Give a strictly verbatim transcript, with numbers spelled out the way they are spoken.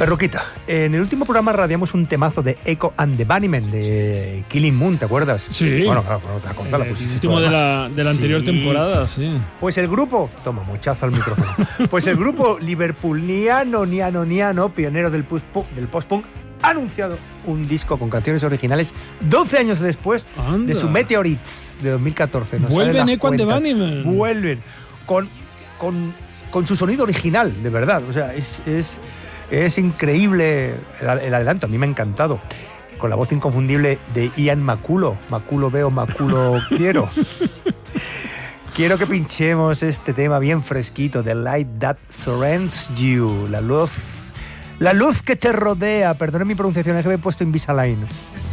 Perruquita, en el último programa radiamos un temazo de Echo and the Bunnymen, de Killing Moon, ¿te acuerdas? Sí. Bueno, claro, no te has contado, El la pusiste último tú, de además. la, de la anterior Sí. temporada, sí. Pues el grupo, toma, muchazo al micrófono. Pues el grupo liverpooliano, niano, niano, pionero del post-punk, del post-punk, ha anunciado un disco con canciones originales doce años después Anda. de su Meteorites de dos mil catorce. Nos salen Vuelven las Echo and the cuentas. Bunnymen. Vuelven con, con, con su sonido original, de verdad. O sea, es, es, es increíble el, el adelanto. A mí me ha encantado. Con la voz inconfundible de Ian Maculo. Maculo veo, Maculo quiero. Quiero que pinchemos este tema bien fresquito, The Light That Surrounds You, la luz, la luz que te rodea. Perdona mi pronunciación, es que me he puesto Invisalign.